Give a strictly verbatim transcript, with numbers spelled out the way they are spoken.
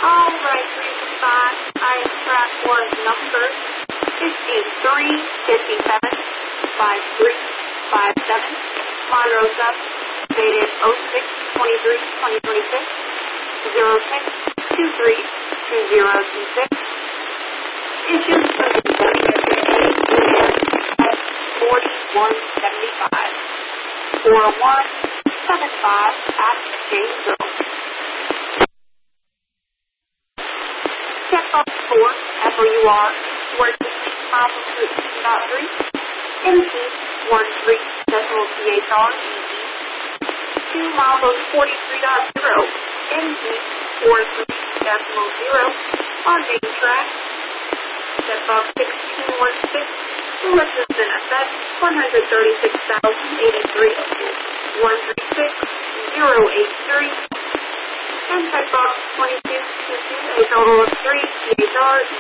Alright, three five, I track was number fifty-three fifty-seven five three five seven. Monroe Sub, dated oh six twenty-three twenty twenty-six, zero six two three two zero two six. Issued for the W S A at forty-one seventy-five, four one seven five at Janesville. Check box four, F O U R, working miles of route two point three, M T one three decimal C H R, two miles of forty-three point zero, M T four three decimal zero, on main track. Check box sixteen one six, Ulysses in effect, one hundred thirty-six thousand eighty-three, one three six zero eight three. And checkbox twenty-two, a total of three C H R